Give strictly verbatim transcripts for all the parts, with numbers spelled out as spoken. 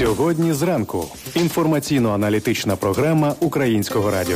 Сьогодні зранку. Інформаційно-аналітична програма Українського радіо.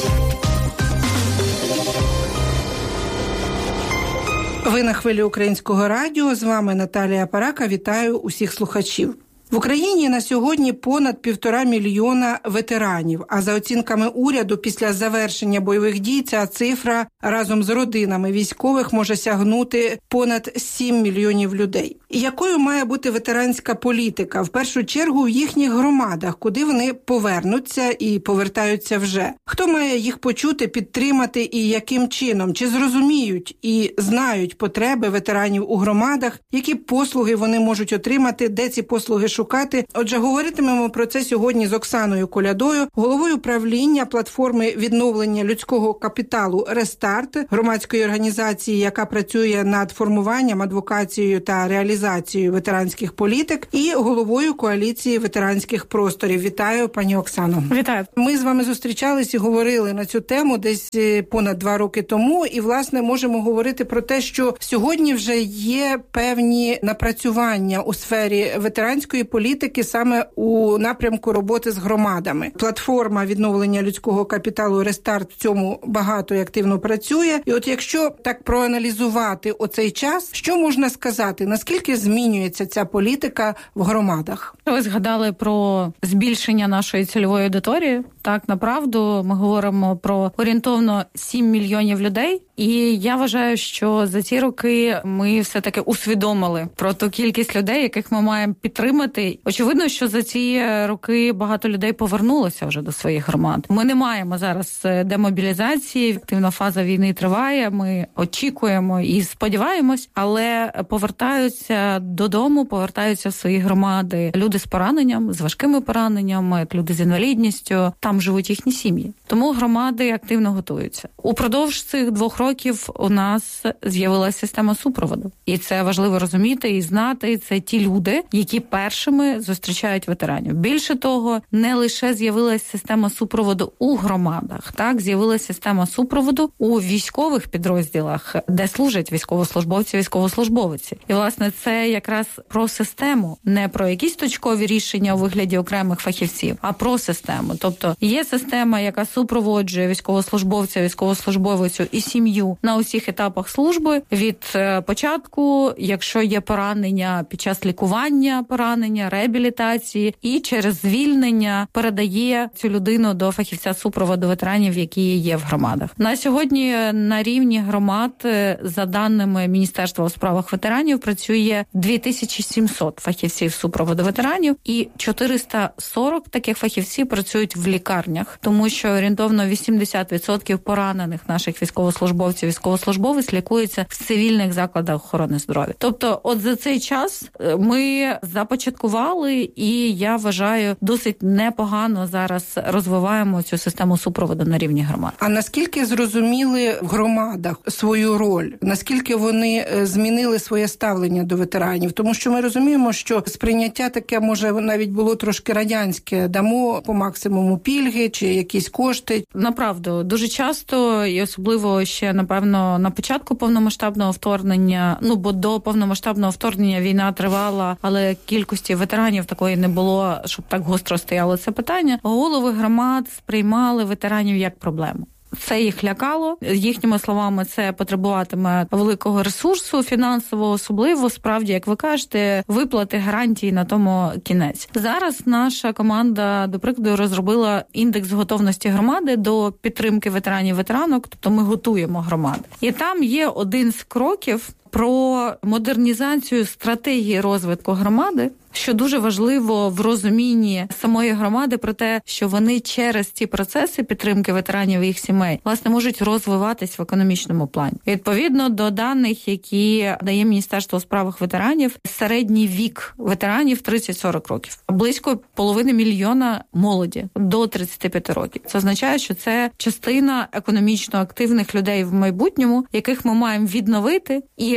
Ви на хвилі Українського радіо. З вами Наталія Парака. Вітаю усіх слухачів. В Україні на сьогодні понад півтора мільйона ветеранів, а за оцінками уряду, після завершення бойових дій ця цифра разом з родинами військових може сягнути понад сім мільйонів людей. І якою має бути ветеранська політика? В першу чергу в їхніх громадах, куди вони повернуться і повертаються вже. Хто має їх почути, підтримати і яким чином? Чи зрозуміють і знають потреби ветеранів у громадах? Які послуги вони можуть отримати? Де ці послуги шукати? Шукати. Отже, говоритимемо про це сьогодні з Оксаною Колядою, головою правління платформи відновлення людського капіталу «Рестарт», громадської організації, яка працює над формуванням, адвокацією та реалізацією ветеранських політик, і головою коаліції ветеранських просторів. Вітаю, пані Оксано. Вітаю. Ми з вами зустрічались і говорили на цю тему десь понад два роки тому, і, власне, можемо говорити про те, що сьогодні вже є певні напрацювання у сфері ветеранської політики саме у напрямку роботи з громадами. Платформа відновлення людського капіталу «Рестарт» в цьому багато і активно працює. І от якщо так проаналізувати оцей час, що можна сказати, наскільки змінюється ця політика в громадах? Ви згадали про збільшення нашої цільової аудиторії. Так, направду, ми говоримо про орієнтовно сім мільйонів людей. І я вважаю, що за ці роки ми все-таки усвідомили про ту кількість людей, яких ми маємо підтримати. Очевидно, що за ці роки багато людей повернулося вже до своїх громад. Ми не маємо зараз демобілізації, активна фаза війни триває, ми очікуємо і сподіваємось, але повертаються додому, повертаються в свої громади люди з пораненням, з важкими пораненнями, люди з інвалідністю, там живуть їхні сім'ї. Тому громади активно готуються. Упродовж цих двох років у нас з'явилася система супроводу. І це важливо розуміти і знати. Це ті люди, які першими зустрічають ветеранів. Більше того, не лише з'явилася система супроводу у громадах, так, з'явилася система супроводу у військових підрозділах, де служать військовослужбовці, військовослужбовиці. І, власне, це якраз про систему, не про якісь точкові рішення у вигляді окремих фахівців, а про систему. Тобто є система, яка супроводжує військовослужбовця, військовослужбовицю і сім'ю на усіх етапах служби від початку, якщо є поранення під час лікування, поранення, реабілітації, і через звільнення передає цю людину до фахівця супроводу ветеранів, які є в громадах. На сьогодні на рівні громад, за даними Міністерства у справах ветеранів, працює дві тисячі сімсот фахівців супроводу ветеранів, і чотириста сорок таких фахівців працюють в лікарнях, тому що орієнтовно вісімдесят відсотків поранених наших військовослужбовців, військовослужбовець лікуються в цивільних закладах охорони здоров'я. Тобто, от за цей час ми започаткували, і я вважаю, досить непогано зараз розвиваємо цю систему супроводу на рівні громад. А наскільки зрозуміли в громадах свою роль? Наскільки вони змінили своє ставлення до ветеранів? Тому що ми розуміємо, що сприйняття таке, може, навіть було трошки радянське. Дамо по максимуму пільги чи якісь кошти. Направду, дуже часто, і особливо ще, напевно, на початку повномасштабного вторгнення, ну, бо до повномасштабного вторгнення війна тривала, але кількості ветеранів такої не було, щоб так гостро стояло це питання. Голови громад сприймали ветеранів як проблему. Це їх лякало. Їхніми словами, це потребуватиме великого ресурсу, фінансового, особливо, справді, як ви кажете, виплати, гарантії на тому кінець. Зараз наша команда, до прикладу, розробила індекс готовності громади до підтримки ветеранів-ветеранок, тобто ми готуємо громади. І там є один з кроків про модернізацію стратегії розвитку громади, що дуже важливо в розумінні самої громади про те, що вони через ці процеси підтримки ветеранів і їх сімей, власне, можуть розвиватись в економічному плані. Відповідно до даних, які дає Міністерство у справах ветеранів, середній вік ветеранів тридцять-сорок років. Близько половини мільйона молоді до тридцяти п'яти років. Це означає, що це частина економічно активних людей в майбутньому, яких ми маємо відновити і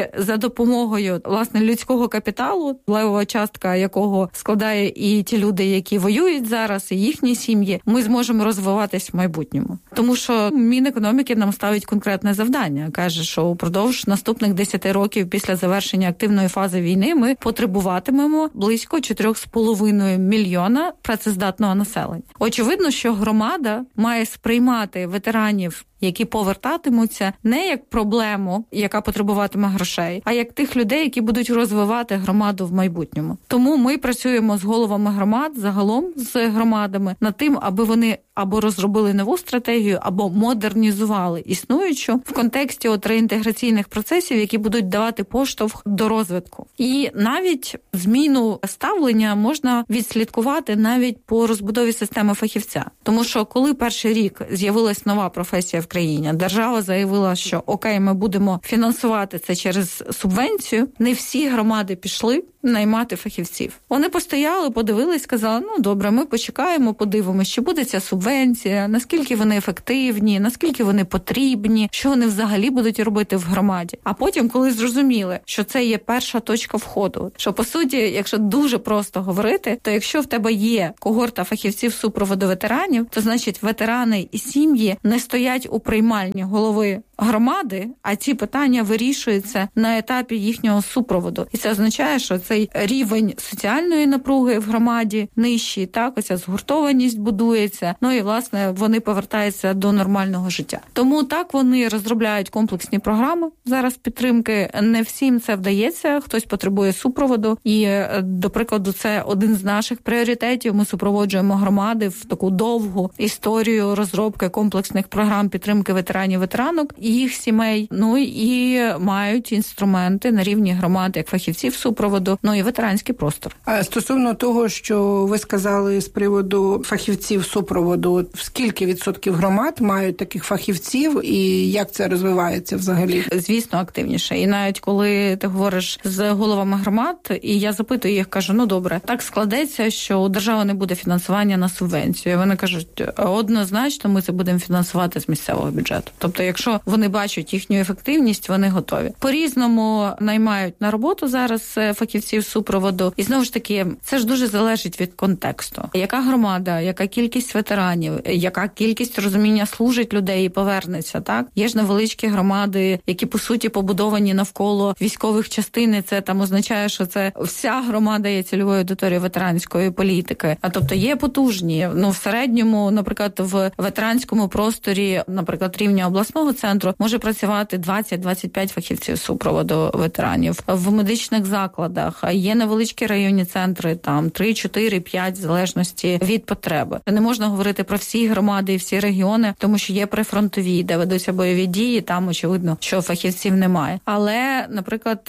і за допомогою, власне, людського капіталу, левова частка якого складає і ті люди, які воюють зараз, і їхні сім'ї, ми зможемо розвиватись в майбутньому. Тому що Мінекономіки нам ставить конкретне завдання. Каже, що упродовж наступних десяти років після завершення активної фази війни ми потребуватимемо близько чотири з половиною мільйона працездатного населення. Очевидно, що громада має сприймати ветеранів, які повертатимуться, не як проблему, яка потребуватиме грошей, а як тих людей, які будуть розвивати громаду в майбутньому. Тому ми працюємо з головами громад, загалом з громадами, над тим, аби вони або розробили нову стратегію, або модернізували існуючу в контексті от реінтеграційних процесів, які будуть давати поштовх до розвитку. І навіть зміну ставлення можна відслідкувати навіть по розбудові системи фахівця. Тому що коли перший рік з'явилась нова професія в країні, держава заявила, що окей, ми будемо фінансувати це через субвенцію, не всі громади пішли наймати фахівців. Вони постояли, подивились, сказали, ну добре, ми почекаємо, подивимося, чи буде ця субвенція, наскільки вони ефективні, наскільки вони потрібні, що вони взагалі будуть робити в громаді. А потім, коли зрозуміли, що це є перша точка входу, що по суті, якщо дуже просто говорити, то якщо в тебе є когорта фахівців супроводу ветеранів, то значить ветерани і сім'ї не стоять у приймальні голови громади, а ці питання вирішуються на етапі їхнього супроводу. І це означає, що цей рівень соціальної напруги в громаді нижчий, так, оця згуртованість будується, ну і, власне, вони повертаються до нормального життя. Тому так вони розробляють комплексні програми зараз підтримки. Не всім це вдається, хтось потребує супроводу. І, до прикладу, це один з наших пріоритетів. Ми супроводжуємо громади в таку довгу історію розробки комплексних програм підтримки ветеранів-ветеранок і їх сімей. Ну і мають інструменти на рівні громад, як фахівців супроводу, ну і ветеранський простор. А стосовно того, що ви сказали з приводу фахівців супроводу, скільки відсотків громад мають таких фахівців і як це розвивається взагалі? Звісно, активніше. І навіть коли ти говориш з головами громад, і я запитую їх, кажу, ну добре, так складеться, що у держави не буде фінансування на субвенцію. Вони кажуть, однозначно ми це будемо фінансувати з місцевого бюджету. Тобто, якщо вони бачать їхню ефективність, вони готові. По-різному наймають на роботу зараз фахівців супроводу. І знову ж таки, це ж дуже залежить від контексту. Яка громада, яка кількість ветеранів, яка кількість розуміння служить людей і повернеться, так? Є ж невеличкі громади, які, по суті, побудовані навколо військових частин, і це там означає, що це вся громада є цільовою аудиторією ветеранської політики. А тобто є потужні, ну, в середньому, наприклад, в ветеранському просторі, наприклад, рівня обласного центру, може працювати двадцять-двадцять п'ять фахівців супроводу ветеранів. В медичних закладах є невеличкі районні центри, там три, чотири, п'ять, в залежності від потреби. Не можна говорити про всі громади і всі регіони, тому що є прифронтові, де ведуться бойові дії, там, очевидно, що фахівців немає. Але, наприклад,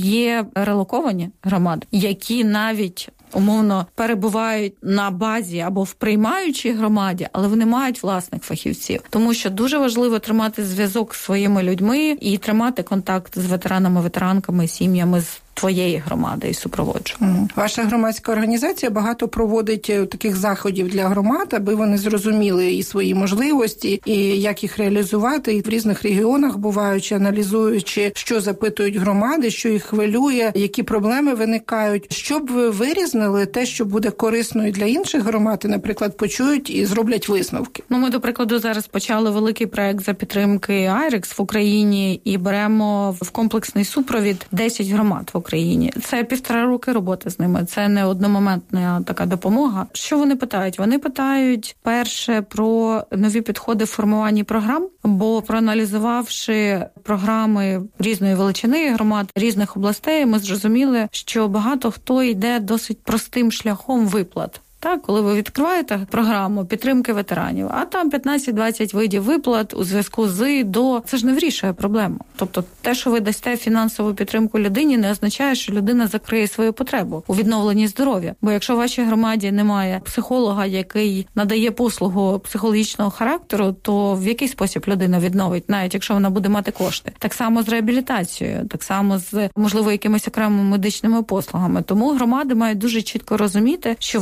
є релоковані громади, які навіть умовно перебувають на базі або в приймаючій громаді, але вони мають власних фахівців. Тому що дуже важливо тримати зв'язок з своїми людьми і тримати контакт з ветеранами, ветеранками, сім'ями з твоєї громади і супроводжує. Ваша громадська організація багато проводить таких заходів для громад, аби вони зрозуміли і свої можливості, і як їх реалізувати, і в різних регіонах буваючи, аналізуючи, що запитують громади, що їх хвилює, які проблеми виникають. Щоб ви вирізнили те, що буде корисно і для інших громад, і, наприклад, почують і зроблять висновки. Ну, ми, до прикладу, зараз почали великий проект за підтримки Айрекс в Україні і беремо в комплексний супровід десять громад в Україні. Це півтора роки роботи з ними. Це не одномоментна така допомога. Що вони питають? Вони питають, перше, про нові підходи в формуванні програм, бо проаналізувавши програми різної величини громад, різних областей, ми зрозуміли, що багато хто йде досить простим шляхом виплат. Так, коли ви відкриваєте програму підтримки ветеранів, а там п'ятнадцять-двадцять видів виплат у зв'язку з до, це ж не вирішує проблему. Тобто те, що ви дасте фінансову підтримку людині, не означає, що людина закриє свою потребу у відновленні здоров'я. Бо якщо в вашій громаді немає психолога, який надає послугу психологічного характеру, то в який спосіб людина відновить, навіть якщо вона буде мати кошти? Так само з реабілітацією, так само з, можливо, якимись окремими медичними послугами. Тому громади мають дуже чітко розуміти, що вони мають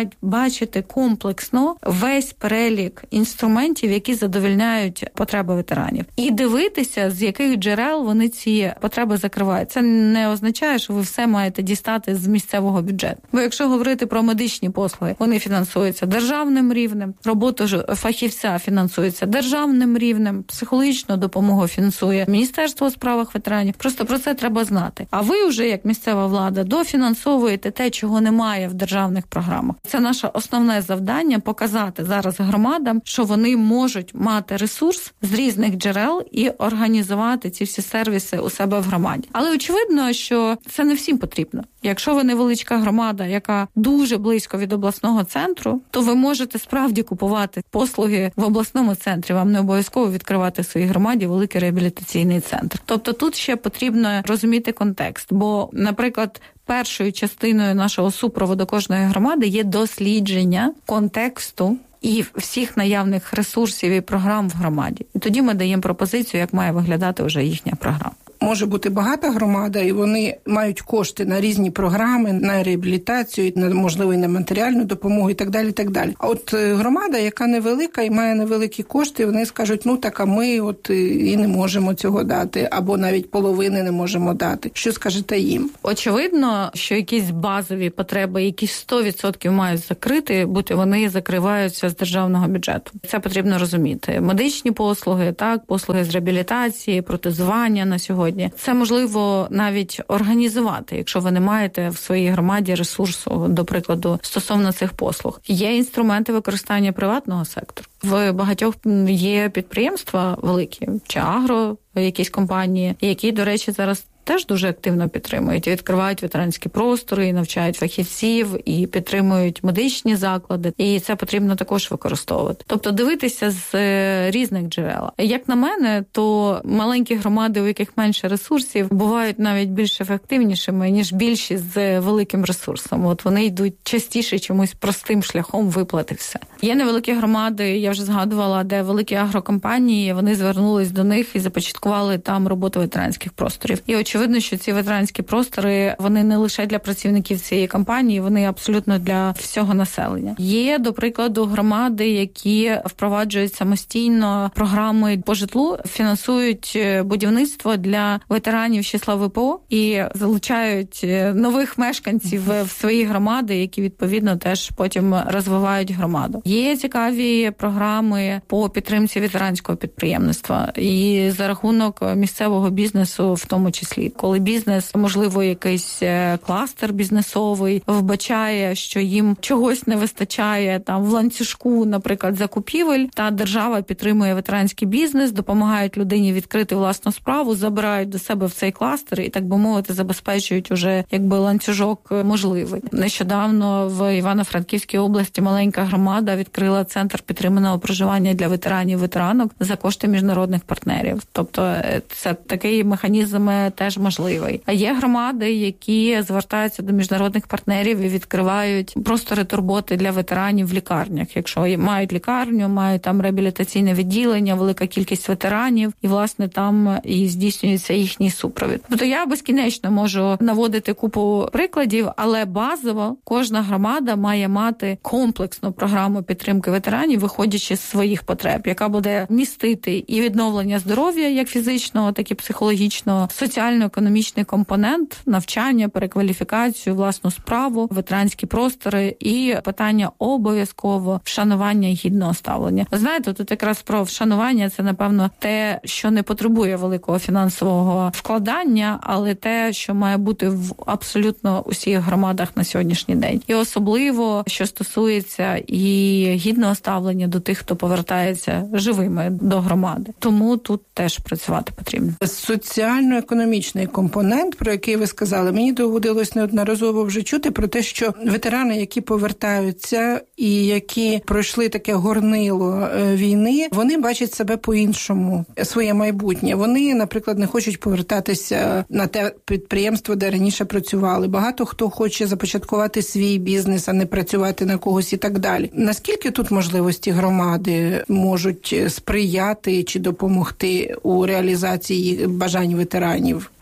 мають бачити комплексно весь перелік інструментів, які задовольняють потреби ветеранів. І дивитися, з яких джерел вони ці потреби закривають. Це не означає, що ви все маєте дістати з місцевого бюджету. Бо якщо говорити про медичні послуги, вони фінансуються державним рівнем, робота фахівця фінансується державним рівнем, психологічну допомогу фінансує Міністерство у справах ветеранів. Просто про це треба знати. А ви вже, як місцева влада, дофінансовуєте те, чого немає в державних програмах. Це наше основне завдання – показати зараз громадам, що вони можуть мати ресурс з різних джерел і організувати ці всі сервіси у себе в громаді. Але очевидно, що це не всім потрібно. Якщо ви невеличка громада, яка дуже близько від обласного центру, то ви можете справді купувати послуги в обласному центрі. Вам не обов'язково відкривати в своїй громаді великий реабілітаційний центр. Тобто тут ще потрібно розуміти контекст. Бо, наприклад, першою частиною нашого супроводу кожної громади є дослідження контексту і всіх наявних ресурсів і програм в громаді. І тоді ми даємо пропозицію, як має виглядати вже їхня програма. Може бути багата громада, і вони мають кошти на різні програми, на реабілітацію, на, можливо, і на матеріальну допомогу і так далі, і так далі. А от громада, яка невелика і має невеликі кошти, вони скажуть, ну так, а ми от і не можемо цього дати, або навіть половини не можемо дати. Що скажете їм? Очевидно, що якісь базові потреби, які сто відсотків мають закрити, бути вони закриваються з державного бюджету. Це потрібно розуміти. Медичні послуги, так, послуги з реабілітації, протезування на сьогодні. Це можливо навіть організувати, якщо ви не маєте в своїй громаді ресурсу, до прикладу, стосовно цих послуг. Є інструменти використання приватного сектору. В багатьох є підприємства великі, чи агро, якісь компанії, які, до речі, зараз теж дуже активно підтримують, і відкривають ветеранські простори, і навчають фахівців, і підтримують медичні заклади. І це потрібно також використовувати. Тобто дивитися з різних джерел. Як на мене, то маленькі громади, у яких менше ресурсів, бувають навіть більш ефективнішими, ніж більші з великим ресурсом. От вони йдуть частіше чомусь простим шляхом виплати все. Є невеликі громади, я вже згадувала, де великі агрокомпанії, вони звернулись до них і започаткували там роботу ветеранських просторів. І очевидно, що ці ветеранські простори, вони не лише для працівників цієї компанії, вони абсолютно для всього населення. Є, до прикладу, громади, які впроваджують самостійно програми по житлу, фінансують будівництво для ветеранів з числа ВПО і залучають нових мешканців в свої громади, які, відповідно, теж потім розвивають громаду. Є цікаві програми по підтримці ветеранського підприємництва і за рахунок місцевого бізнесу в тому числі. Коли бізнес, можливо, якийсь кластер бізнесовий, вбачає, що їм чогось не вистачає там в ланцюжку, наприклад, закупівель, та держава підтримує ветеранський бізнес, допомагають людині відкрити власну справу, забирають до себе в цей кластер і, так би мовити, забезпечують уже якби ланцюжок можливий. Нещодавно в Івано-Франківській області маленька громада відкрила центр підтриманого проживання для ветеранів, ветеранок за кошти міжнародних партнерів. Тобто це такий механізм теж можливий. А є громади, які звертаються до міжнародних партнерів і відкривають простори турботи для ветеранів в лікарнях. Якщо мають лікарню, мають там реабілітаційне відділення, велика кількість ветеранів, і, власне, там і здійснюється їхній супровід. Тобто я безкінечно можу наводити купу прикладів, але базово кожна громада має мати комплексну програму підтримки ветеранів, виходячи з своїх потреб, яка буде містити і відновлення здоров'я, як фізичного, так і психологічного, соціально-економічний компонент, навчання, перекваліфікацію, власну справу, ветеранські простори і питання обов'язково вшанування і гідного ставлення. Ви знаєте, тут якраз про вшанування – це, напевно, те, що не потребує великого фінансового вкладання, але те, що має бути в абсолютно усіх громадах на сьогоднішній день. І особливо, що стосується і гідного ставлення до тих, хто повертається живими до громади. Тому тут теж працювати потрібно. Соціально-економічний компонент, про який ви сказали, мені доводилось неодноразово вже чути про те, що ветерани, які повертаються і які пройшли таке горнило війни, вони бачать себе по-іншому, своє майбутнє. Вони, наприклад, не хочуть повертатися на те підприємство, де раніше працювали. Багато хто хоче започаткувати свій бізнес, а не працювати на когось і так далі. Наскільки тут можливості громади можуть сприяти чи допомогти у реалізації бажань ветеранів?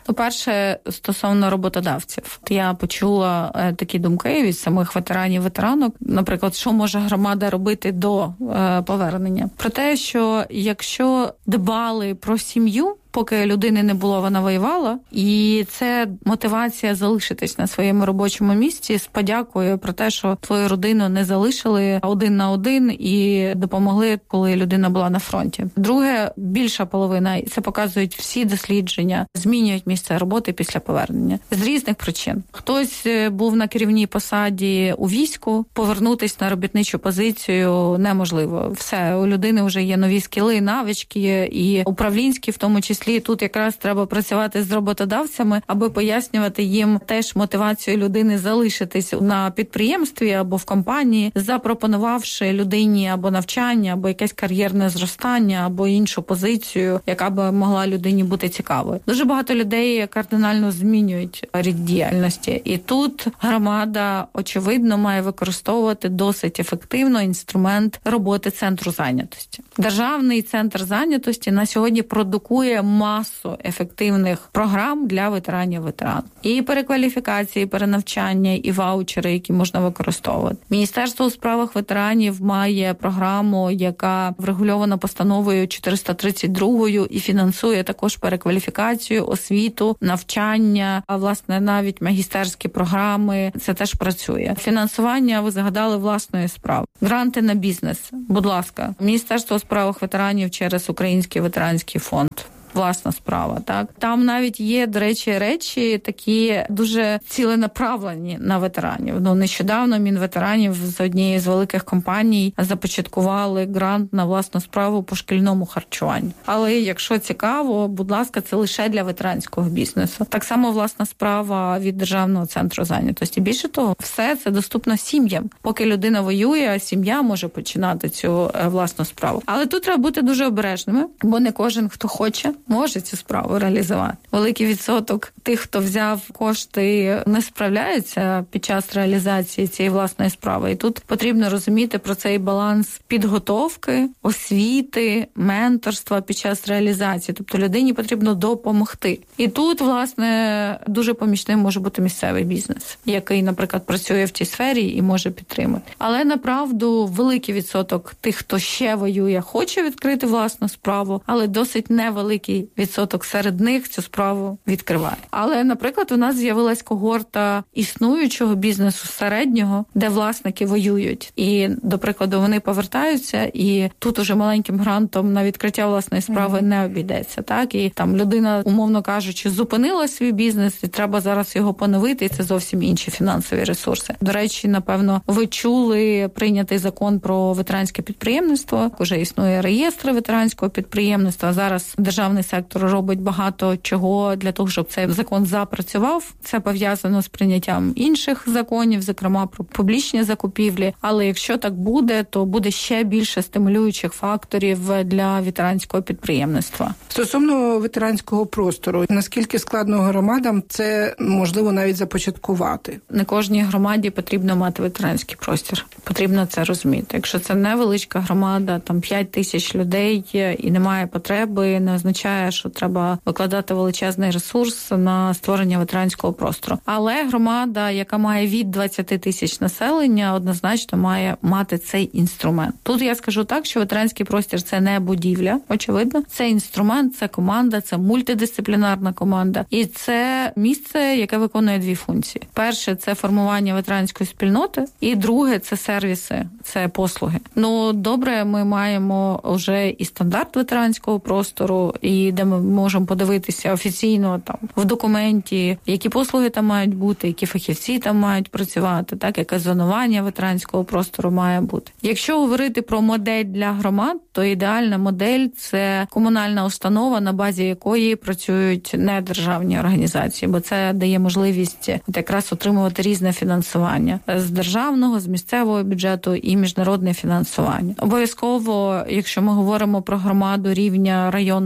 По-перше, стосовно роботодавців. Я почула такі думки від самих ветеранів, ветеранок, наприклад, що може громада робити до повернення. Про те, що якщо дбали про сім'ю, поки людини не було, вона воювала, і це мотивація залишитись на своєму робочому місці з подякою про те, що твою родину не залишили один на один і допомогли, коли людина була на фронті. Друге, більша половина, і це показують всі дослідження, змінюють місце роботи після повернення. З різних причин. Хтось був на керівній посаді у війську, повернутись на робітничу позицію неможливо. Все, у людини вже є нові скіли, навички, і управлінські в тому числі. Тут якраз треба працювати з роботодавцями, аби пояснювати їм теж мотивацію людини залишитись на підприємстві або в компанії, запропонувавши людині або навчання, або якесь кар'єрне зростання, або іншу позицію, яка б могла людині бути цікавою. Дуже багато людей кардинально змінюють рід діяльності. І тут громада, очевидно, має використовувати досить ефективно інструмент роботи центру зайнятості. Державний центр зайнятості на сьогодні продукує масу ефективних програм для ветеранів ветеран. І перекваліфікації, перенавчання, і ваучери, які можна використовувати. Міністерство у справах ветеранів має програму, яка врегульована постановою чотириста тридцять два і фінансує також перекваліфікацію, освіту, навчання, а власне навіть магістерські програми. Це теж працює. Фінансування, ви згадали, власної справи. Гранти на бізнес. Будь ласка. Міністерство у справах ветеранів через Український ветеранський фонд. Власна справа, так. Там навіть є, до речі, речі такі дуже ціленаправлені на ветеранів. Ну, нещодавно Мінветеранів з однієї з великих компаній започаткували грант на власну справу по шкільному харчуванню. Але якщо цікаво, будь ласка, це лише для ветеранського бізнесу. Так само власна справа від Державного центру зайнятості. Більше того, все це доступно сім'ям. Поки людина воює, сім'я може починати цю власну справу. Але тут треба бути дуже обережними, бо не кожен, хто хоче, може цю справу реалізувати. Великий відсоток тих, хто взяв кошти, не справляються під час реалізації цієї власної справи. І тут потрібно розуміти про цей баланс підготовки, освіти, менторства під час реалізації. Тобто людині потрібно допомогти. І тут, власне, дуже помічним може бути місцевий бізнес, який, наприклад, працює в цій сфері і може підтримати. Але, направду, великий відсоток тих, хто ще воює, хоче відкрити власну справу, але досить невеликий відсоток серед них цю справу відкриває. Але, наприклад, у нас з'явилась когорта існуючого бізнесу середнього, де власники воюють. І, до прикладу, вони повертаються, і тут уже маленьким грантом на відкриття власної справи mm-hmm. не обійдеться. Так? І там людина, умовно кажучи, зупинила свій бізнес, і треба зараз його поновити, і це зовсім інші фінансові ресурси. До речі, напевно, ви чули прийнятий закон про ветеранське підприємництво. Уже існує реєстр ветеранського підприємництва. Зараз державний сектор робить багато чого для того, щоб цей закон запрацював. Це пов'язано з прийняттям інших законів, зокрема про публічні закупівлі. Але якщо так буде, то буде ще більше стимулюючих факторів для ветеранського підприємництва. Стосовно ветеранського простору, наскільки складно громадам це можливо навіть започаткувати? Не кожній громаді потрібно мати ветеранський простір. Потрібно це розуміти. Якщо це невеличка громада, там п'ять тисяч людей і немає потреби, не означає, що треба викладати величезний ресурс на створення ветеранського простору. Але громада, яка має від двадцять тисяч населення, однозначно має мати цей інструмент. Тут я скажу так, що ветеранський простір – це не будівля, очевидно. Це інструмент, це команда, це мультидисциплінарна команда. І це місце, яке виконує дві функції. Перше – це формування ветеранської спільноти, і друге – це сервіси, це послуги. Ну, добре, ми маємо вже і стандарт ветеранського простору, і де ми можемо подивитися офіційно там в документі, які послуги там мають бути, які фахівці там мають працювати, так, яке зонування ветеранського простору має бути. Якщо говорити про модель для громад, то ідеальна модель – це комунальна установа, на базі якої працюють недержавні організації, бо це дає можливість от якраз отримувати різне фінансування з державного, з місцевого бюджету і міжнародне фінансування. Обов'язково, якщо ми говоримо про громаду рівня районного центру,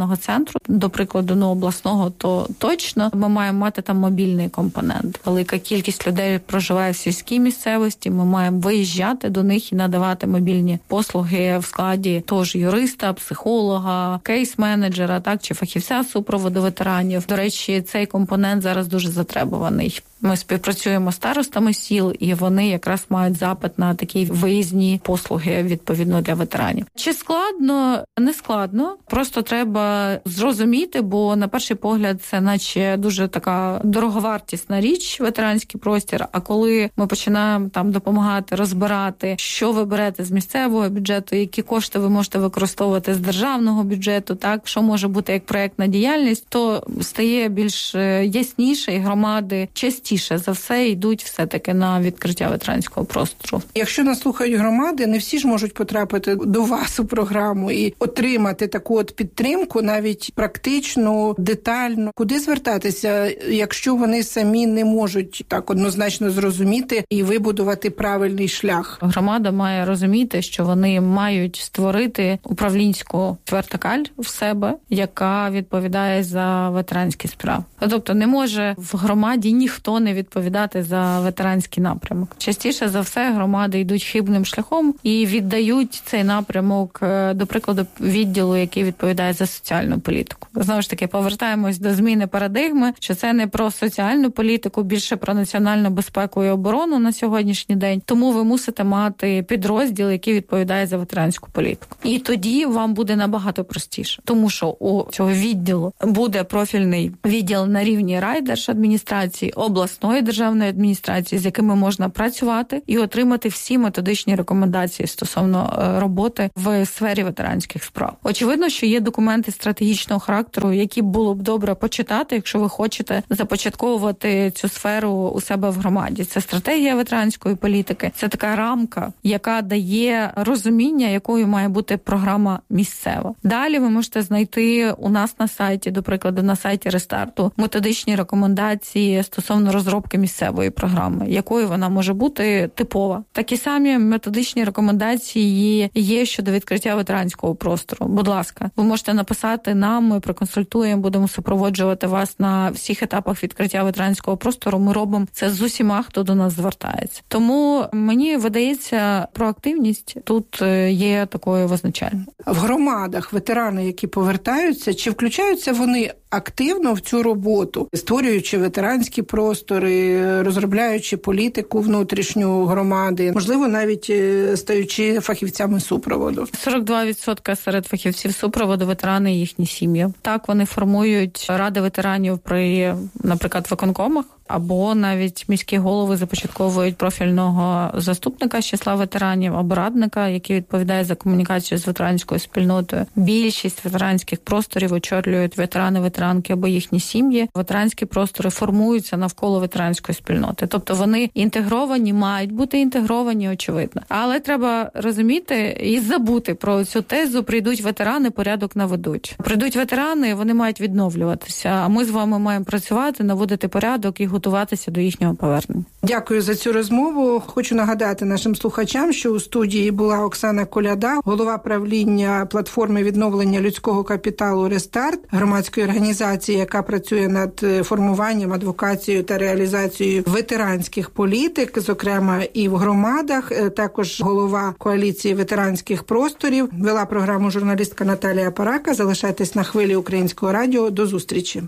центру, до прикладу, ну, обласного, то точно ми маємо мати там мобільний компонент. Велика кількість людей проживає в сільській місцевості, ми маємо виїжджати до них і надавати мобільні послуги в складі тож юриста, психолога, кейс-менеджера, так, чи фахівця супроводу ветеранів. До речі, цей компонент зараз дуже затребуваний. Ми співпрацюємо з старостами сіл, і вони якраз мають запит на такі виїзні послуги, відповідно, для ветеранів. Чи складно? Не складно. Просто треба зрозуміти, бо на перший погляд це наче дуже така дороговартісна річ, ветеранський простір, а коли ми починаємо там допомагати розбирати, що ви берете з місцевого бюджету, які кошти ви можете використовувати з державного бюджету, так, що може бути як проєктна діяльність, то стає більш ясніше, і громади частіше Частіше за все йдуть все-таки на відкриття ветеранського простору. Якщо нас слухають громади, не всі ж можуть потрапити до вас у програму і отримати таку от підтримку, навіть практичну, детальну. Куди звертатися, якщо вони самі не можуть так однозначно зрозуміти і вибудувати правильний шлях? Громада має розуміти, що вони мають створити управлінську вертикаль в себе, яка відповідає за ветеранські справи. Тобто не може в громаді ніхто не відповідати за ветеранський напрямок. Частіше за все громади йдуть хибним шляхом і віддають цей напрямок, до прикладу, відділу, який відповідає за соціальну політику. Знову ж таки, повертаємось до зміни парадигми, що це не про соціальну політику, більше про національну безпеку і оборону на сьогоднішній день. Тому ви мусите мати підрозділ, який відповідає за ветеранську політику. І тоді вам буде набагато простіше. Тому що у цього відділу буде профільний відділ на рівні райдержадміністрації, обласної державної адміністрації, з якими можна працювати і отримати всі методичні рекомендації стосовно роботи в сфері ветеранських справ. Очевидно, що є документи стратегічного характеру, які було б добре почитати, якщо ви хочете започатковувати цю сферу у себе в громаді. Це стратегія ветеранської політики, це така рамка, яка дає розуміння, якою має бути програма місцева. Далі ви можете знайти у нас на сайті, до прикладу, на сайті Рестарту, методичні рекомендації стосовно розробки місцевої програми, якою вона може бути типова. Такі самі методичні рекомендації є щодо відкриття ветеранського простору. Будь ласка, ви можете написати нам, ми проконсультуємо, будемо супроводжувати вас на всіх етапах відкриття ветеранського простору. Ми робимо це з усіма, хто до нас звертається. Тому мені видається, проактивність тут є такою визначальною. В громадах ветерани, які повертаються, чи включаються вони активно в цю роботу, створюючи ветеранські простори, розробляючи політику внутрішню громади, можливо, навіть стаючи фахівцями супроводу? сорок два відсотки серед фахівців супроводу ветерани і їхні сім'ї. Так, вони формують ради ветеранів при, наприклад, виконкомах, або навіть міські голови започатковують профільного заступника з числа ветеранів або радника, який відповідає за комунікацію з ветеранською спільнотою. Більшість ветеранських просторів очолюють ветерани, ветеранки або їхні сім'ї. Ветеранські простори формуються навколо ветеранської спільноти. Тобто вони інтегровані, мають бути інтегровані, очевидно. Але треба розуміти і забути про цю тезу: прийдуть ветерани, порядок наведуть. Прийдуть ветерани, вони мають відновлюватися, а ми з вами маємо працювати, наводити порядок і готуватися до їхнього повернення. Дякую за цю розмову. Хочу нагадати нашим слухачам, що у студії була Оксана Коляда, голова правління платформи відновлення людського капіталу «Рестарт», громадської організації, яка працює над формуванням, адвокацією та реалізацією ветеранських політик, зокрема і в громадах. Також голова коаліції ветеранських просторів. Вела програму журналістка Наталія Парака. Залишайтесь на хвилі Українського радіо. До зустрічі.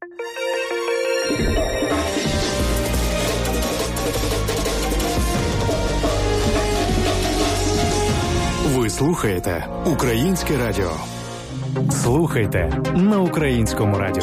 Ви слухаєте Українське радіо. Слухайте на Українському радіо.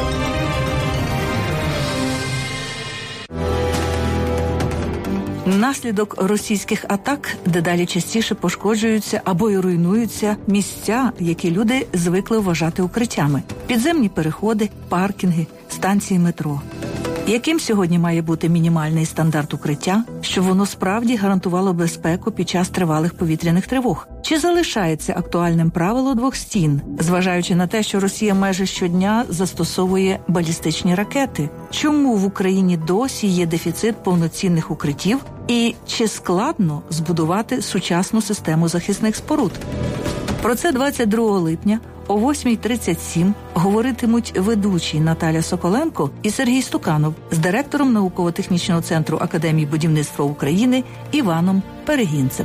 Внаслідок російських атак дедалі частіше пошкоджуються або й руйнуються місця, які люди звикли вважати укриттями. Підземні переходи, паркінги, станції метро. Яким сьогодні має бути мінімальний стандарт укриття, щоб воно справді гарантувало безпеку під час тривалих повітряних тривог? Чи залишається актуальним правило двох стін, зважаючи на те, що Росія майже щодня застосовує балістичні ракети? Чому в Україні досі є дефіцит повноцінних укриттів? І чи складно збудувати сучасну систему захисних споруд? Про це двадцять другого липня О восьмій тридцять сім говоритимуть ведучі Наталя Соколенко і Сергій Стуканов з директором науково-технічного центру Академії будівництва України Іваном Перегінцем.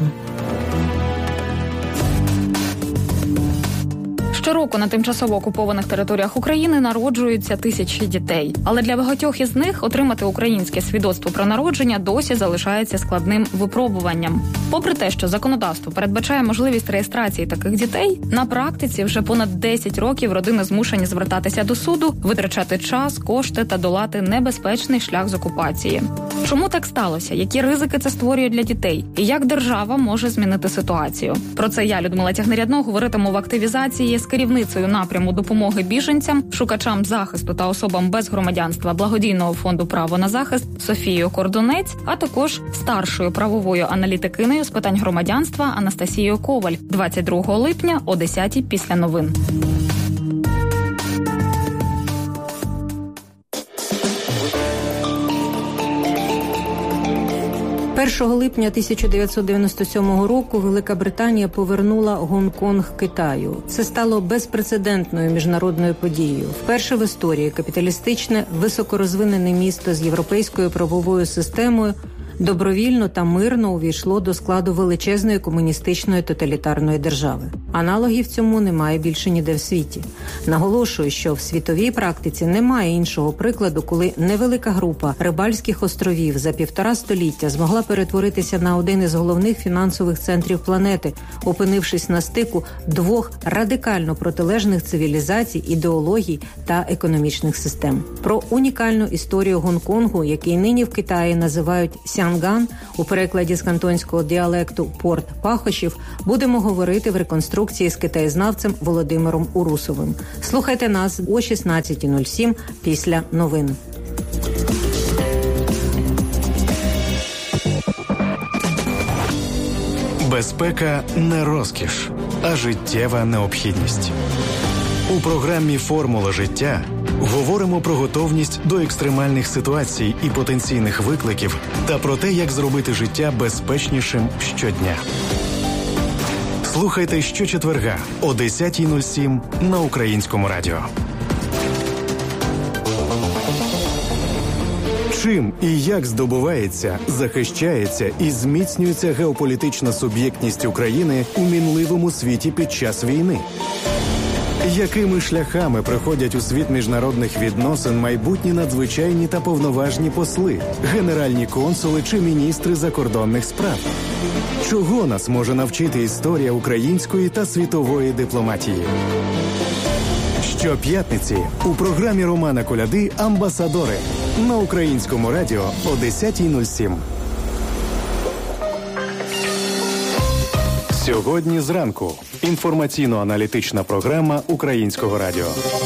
Щороку на тимчасово окупованих територіях України народжуються тисячі дітей. Але для багатьох із них отримати українське свідоцтво про народження досі залишається складним випробуванням. Попри те, що законодавство передбачає можливість реєстрації таких дітей, на практиці вже понад десять років родини змушені звертатися до суду, витрачати час, кошти та долати небезпечний шлях з окупації. Чому так сталося? Які ризики це створює для дітей? І як держава може змінити ситуацію? Про це я, Людмила Тягнерядно, говоритиму в активізації з керівницею напряму допомоги біженцям, шукачам захисту та особам без громадянства благодійного фонду «Право на захист» Софією Кордунець, а також старшою правовою аналітикинею з питань громадянства Анастасією Коваль двадцять другого липня о десятій після новин. першого липня тисяча дев'ятсот дев'яносто сьомого року Велика Британія повернула Гонконг Китаю. Це стало безпрецедентною міжнародною подією. Вперше в історії капіталістичне, високорозвинене місто з європейською правовою системою добровільно та мирно увійшло до складу величезної комуністичної тоталітарної держави. Аналогів цьому немає більше ніде в світі. Наголошую, що в світовій практиці немає іншого прикладу, коли невелика група Рибальських островів за півтора століття змогла перетворитися на один із головних фінансових центрів планети, опинившись на стику двох радикально протилежних цивілізацій, ідеологій та економічних систем. Про унікальну історію Гонконгу, який нині в Китаї називають Сянган, у перекладі з кантонського діалекту «порт пахощів», будемо говорити в реконструкції з китаєзнавцем Володимиром Урусовим. Слухайте нас о шістнадцятій нуль сім після новин. Безпека не розкіш, а життєва необхідність. У програмі «Формула життя» говоримо про готовність до екстремальних ситуацій і потенційних викликів та про те, як зробити життя безпечнішим щодня. Слухайте щочетверга о десятій нуль сім на Українському радіо. Чим і як здобувається, захищається і зміцнюється геополітична суб'єктність України у мінливому світі під час війни? Якими шляхами приходять у світ міжнародних відносин майбутні надзвичайні та повноважні посли, генеральні консули чи міністри закордонних справ? Чого нас може навчити історія української та світової дипломатії? Щоп'ятниці у програмі Романа Коляди «Амбасадори» на Українському радіо о десятій нуль сім. Сьогодні зранку. Інформаційно-аналітична програма Українського радіо.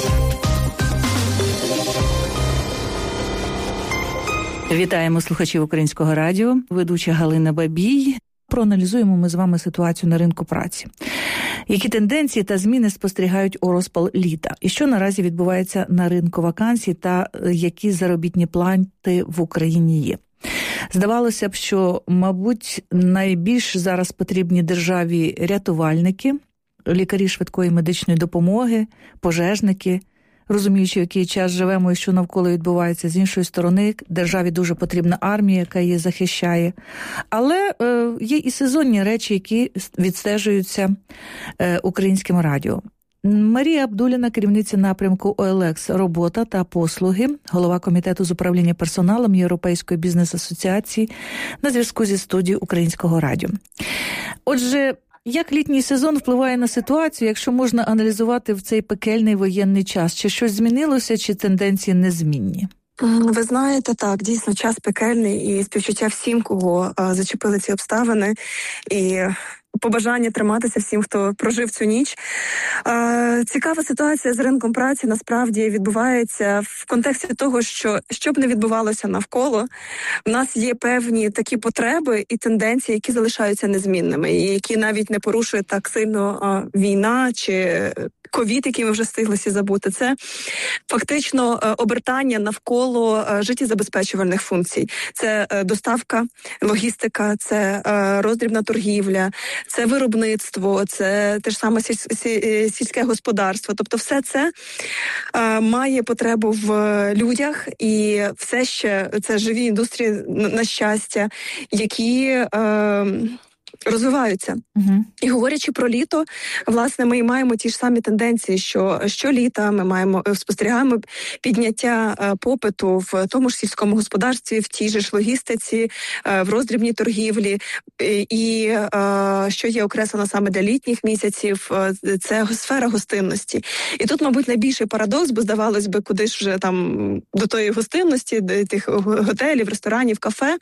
Вітаємо слухачів Українського радіо. Ведуча Галина Бабій. Проаналізуємо ми з вами ситуацію на ринку праці. Які тенденції та зміни спостерігають у розпал літа? І що наразі відбувається на ринку вакансій та які заробітні плати в Україні є? Здавалося б, що, мабуть, найбільш зараз потрібні державі рятувальники, лікарі швидкої медичної допомоги, пожежники, розуміючи, в який час живемо і що навколо відбувається. З іншої сторони, державі дуже потрібна армія, яка її захищає. Але е, є і сезонні речі, які відстежуються е, Українським радіо. Марія Абдуліна, керівниця напрямку о ел ікс «Робота та послуги», голова комітету з управління персоналом Європейської бізнес-асоціації, на зв'язку зі студією Українського радіо. Отже, як літній сезон впливає на ситуацію, якщо можна аналізувати в цей пекельний воєнний час? Чи щось змінилося, чи тенденції незмінні? Ви знаєте, так, дійсно, час пекельний і співчуття всім, кого а, зачепили ці обставини, і побажання триматися всім, хто прожив цю ніч. А, цікава ситуація з ринком праці насправді відбувається в контексті того, що що б не відбувалося навколо, в нас є певні такі потреби і тенденції, які залишаються незмінними, і які навіть не порушує так сильно а, війна чи ковід, який ми вже встиглися забути. Це фактично обертання навколо життєзабезпечувальних функцій. Це доставка, логістика, це роздрібна торгівля, це виробництво, це те ж саме сільське господарство. Тобто все це має потребу в людях, і все ще це живі індустрії, на щастя, які розвиваються. Uh-huh. І говорячи про літо, власне, ми маємо ті ж самі тенденції, що щоліта ми маємо спостерігаємо підняття е, попиту в тому ж сільському господарстві, в тій же ж логістиці, е, в роздрібній торгівлі. І, і е, що є окреслено саме для літніх місяців, е, це сфера гостинності. І тут, мабуть, найбільший парадокс, бо здавалось би, куди ж вже там до тої гостинності, до тих готелів, ресторанів, кафе.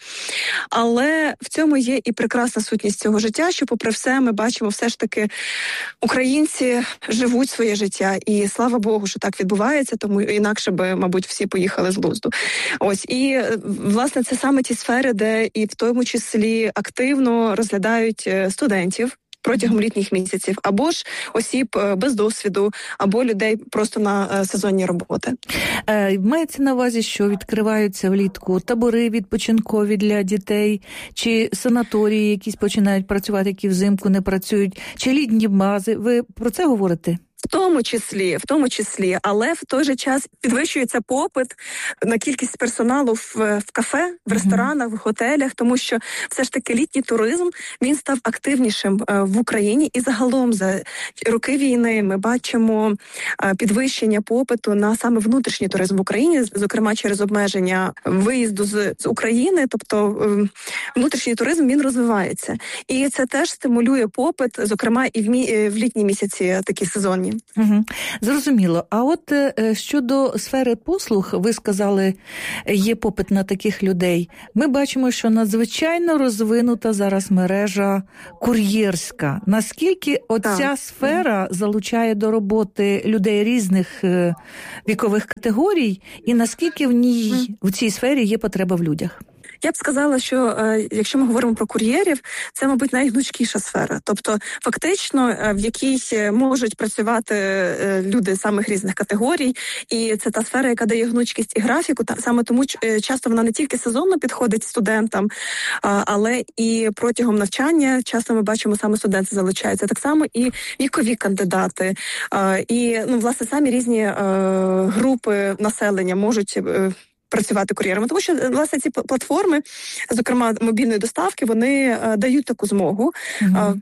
Але в цьому є і прекрасна сутність цього життя, що попри все ми бачимо все ж таки українці живуть своє життя, і слава Богу, що так відбувається, тому інакше би, мабуть, всі поїхали з глузду. Ось, і власне це саме ті сфери, де і в тому числі активно розглядають студентів протягом літніх місяців, або ж осіб без досвіду, або людей просто на сезонні роботи. Е, мається на увазі, що відкриваються влітку табори відпочинкові для дітей, чи санаторії якісь починають працювати, які взимку не працюють, чи літні бази. Ви про це говорите? В тому числі, в тому числі, але в той же час підвищується попит на кількість персоналу в, в кафе, в ресторанах, в готелях, тому що все ж таки літній туризм, він став активнішим в Україні, і загалом за роки війни ми бачимо підвищення попиту на саме внутрішній туризм в Україні, зокрема через обмеження виїзду з, з України, тобто внутрішній туризм, він розвивається. І це теж стимулює попит, зокрема і в, мі, в літні місяці такі сезонні. Угу. Зрозуміло. А от е, щодо сфери послуг, ви сказали, є попит на таких людей. Ми бачимо, що надзвичайно розвинута зараз мережа кур'єрська. Наскільки оця так. сфера залучає до роботи людей різних е, вікових категорій, і наскільки в ній, в цій сфері є потреба в людях? Я б сказала, що е, якщо ми говоримо про кур'єрів, це, мабуть, найгнучкіша сфера. Тобто, фактично, е, в якій можуть працювати е, люди самих різних категорій, і це та сфера, яка дає гнучкість і графіку. Та саме тому е, часто вона не тільки сезонно підходить студентам, а, але і протягом навчання часто ми бачимо, саме студенти залучаються. Так само і вікові кандидати, е, і ну, власне самі різні е, групи населення можуть е, працювати кур'єрами, тому що, власне, ці платформи, зокрема мобільної доставки, вони а, дають таку змогу. Mm-hmm. А,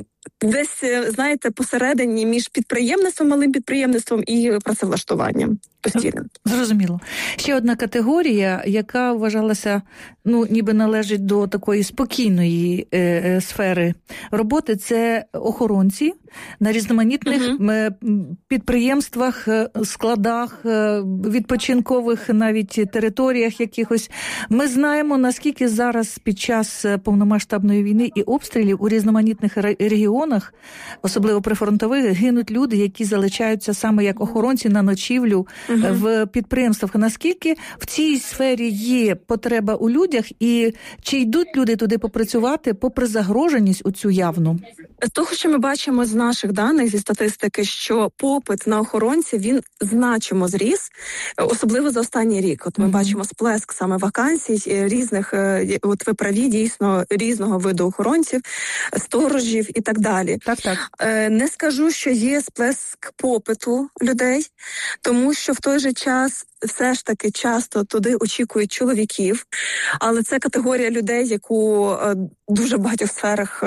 десь, знаєте, посередині між підприємництвом, малим підприємництвом і працевлаштуванням постійним. Зрозуміло. Ще одна категорія, яка вважалася, ну, ніби належить до такої спокійної е, е, сфери роботи, це охоронці на різноманітних uh-huh. підприємствах, складах, відпочинкових навіть територіях якихось. Ми знаємо, наскільки зараз під час повномасштабної війни і обстрілів у різноманітних регіонах, особливо прифронтових, гинуть люди, які залишаються саме як охоронці на ночівлю uh-huh. в підприємствах. Наскільки в цій сфері є потреба у людях, і чи йдуть люди туди попрацювати попри загроженість у цю явну? З того, що ми бачимо з наших даних, зі статистики, що попит на охоронців, він значимо зріс, особливо за останній рік. От ми mm-hmm. бачимо сплеск саме вакансій різних, от ви праві, дійсно, різного виду охоронців, сторожів і так далі. Так, так. Не скажу, що є сплеск попиту людей, тому що в той же час все ж таки часто туди очікують чоловіків, але це категорія людей, яку дуже в багатьох сферах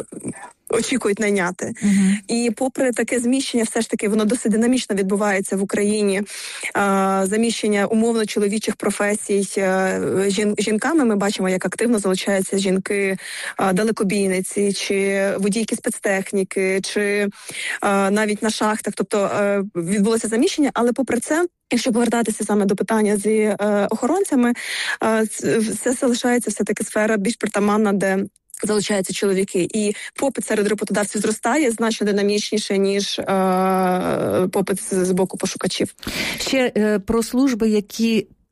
очікують найняти. Uh-huh. І попри таке зміщення, все ж таки воно досить динамічно відбувається в Україні. А, заміщення умовно чоловічих професій жін, жінками. Ми бачимо, як активно залучаються жінки а, далекобійниці, чи водійки спецтехніки, чи а, навіть на шахтах. Тобто а, відбулося заміщення, але попри це, якщо повертатися саме до питання з е, охоронцями, е, це залишається все-таки сфера більш притаманна, де залучаються чоловіки. І попит серед роботодавців зростає значно динамічніше, ніж е, попит з, з боку пошукачів. Ще е, про служби, які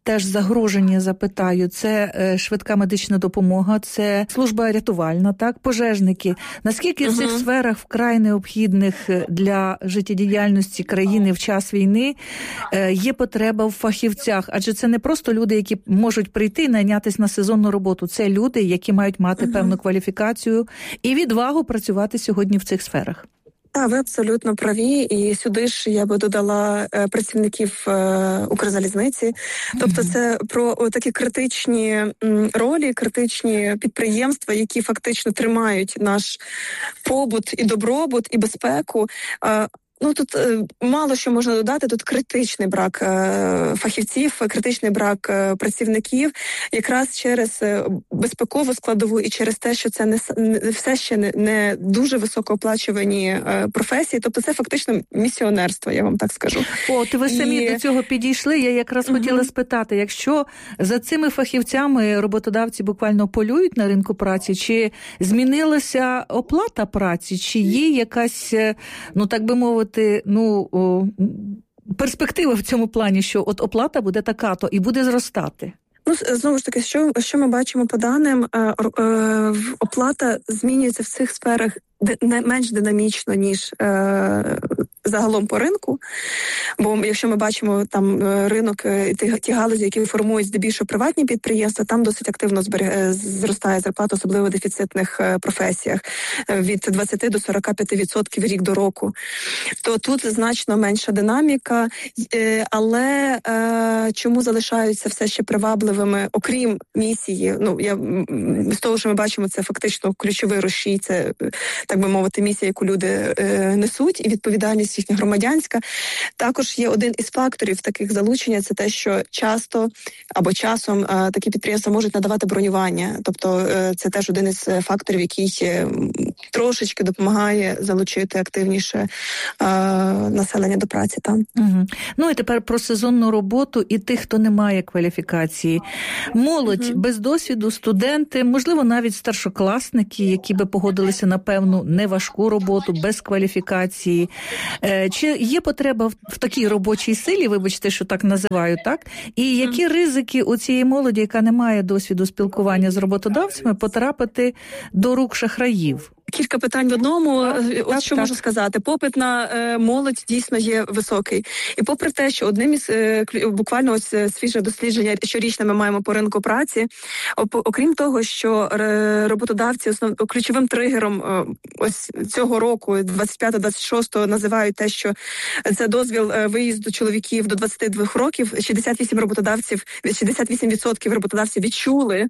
теж загрожені, запитаю. Це е, швидка медична допомога, це служба рятувальна, так, пожежники. Наскільки в цих uh-huh. сферах вкрай необхідних для життєдіяльності країни в час війни е, є потреба в фахівцях? Адже це не просто люди, які можуть прийти і найнятися на сезонну роботу. Це люди, які мають мати uh-huh. певну кваліфікацію і відвагу працювати сьогодні в цих сферах. Так, ви абсолютно праві, і сюди ж я би додала е, працівників е, Укрзалізниці. Тобто це про о, такі критичні м, ролі, критичні підприємства, які фактично тримають наш побут і добробут, і безпеку. Е, Ну, тут е, мало що можна додати, тут критичний брак е, фахівців, критичний брак е, працівників, якраз через е, безпекову складову і через те, що це не, не все ще не, не дуже високооплачувані е, професії, тобто це фактично місіонерство, я вам так скажу. О, ти ви самі і... до цього підійшли, я якраз uh-huh. хотіла спитати, якщо за цими фахівцями роботодавці буквально полюють на ринку праці, чи змінилася оплата праці, чи є якась, ну так би мовити, ну, о, перспектива в цьому плані, що от оплата буде така-то і буде зростати? Ну, знову ж таки, що, що ми бачимо по даним, е, е, оплата змінюється в цих сферах не менш динамічно, ніж е, загалом по ринку. Бо якщо ми бачимо там ринок, ті, ті галузі, які формують здебільшого приватні підприємства, там досить активно зберіг... зростає зарплата, особливо в дефіцитних професіях, від двадцять до сорок п'ять відсотків рік до року. То тут значно менша динаміка, але е, чому залишаються все ще привабливими, окрім місії, ну, я, з того, що ми бачимо, це фактично ключовий рушій, це, так би мовити, місія, яку люди е, несуть, і відповідальність їхня громадянська. Також є один із факторів таких залучення, це те, що часто або часом е, такі підприємства можуть надавати бронювання. Тобто е, це теж один із факторів, який е, трошечки допомагає залучити активніше е, населення до праці там. Угу. Ну і тепер про сезонну роботу і тих, хто не має кваліфікації. Молодь угу. без досвіду, студенти, можливо, навіть старшокласники, які би погодилися на певну неважку роботу, без кваліфікації. Е, чи є потреба в, в такій робочій силі, вибачте, що так називаю, так? І які угу. ризики у цієї молоді, яка не має досвіду спілкування з роботодавцями, потрапити до рук шахраїв? Кілька питань в одному. Так, От так, що так. можу сказати. Попит на е, молодь дійсно є високий. І попри те, що одним із е, буквально ось свіже дослідження щорічне ми маємо по ринку праці, окрім того, що е, роботодавці основ, ключовим тригером е, ось цього року, двадцять п'ятого двадцять шостого, називають те, що це дозвіл е, виїзду чоловіків до двадцяти двох років, шістдесят вісім роботодавців, шістдесят вісім відсотків роботодавців відчули